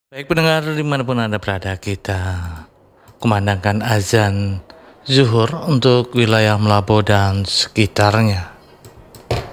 Baik pendengar dimanapun Anda berada, kita kumandangkan azan zuhur untuk wilayah Melapo dan sekitarnya.